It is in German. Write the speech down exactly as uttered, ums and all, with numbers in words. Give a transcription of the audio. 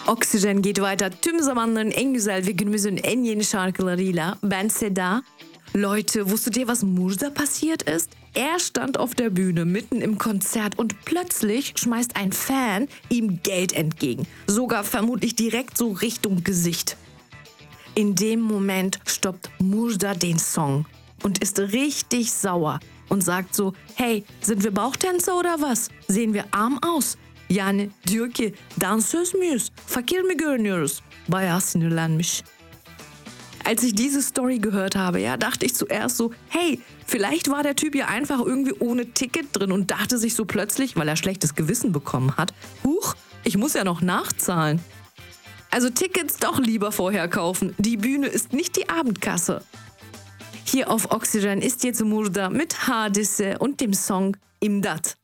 Oxygen geht weiter tüm zamanların en güzel ve günümüzün en yeni şarkılarıyla. Ben Seda. Leute, wusstet ihr, was Murda passiert ist? Er stand auf der Bühne mitten im Konzert und plötzlich schmeißt ein Fan ihm Geld entgegen. Sogar vermutlich direkt so Richtung Gesicht. In dem Moment stoppt Murda den Song und ist richtig sauer und sagt so, hey, sind wir Bauchtänzer oder was? Sehen wir arm aus? Yani diyor ki, dansöz müyüz? Fakir mi görünüyoruz? Bayağı sinirlenmiş. Als ich diese Story gehört habe, ja, dachte ich zuerst so, hey, vielleicht war der Typ ja einfach irgendwie ohne Ticket drin und dachte sich so plötzlich, weil er schlechtes Gewissen bekommen hat, huch, ich muss ja noch nachzahlen. Also Tickets doch lieber vorher kaufen. Die Bühne ist nicht die Abendkasse. Hier auf Oxygen ist jetzt Murda mit Hadise und dem Song İmdat.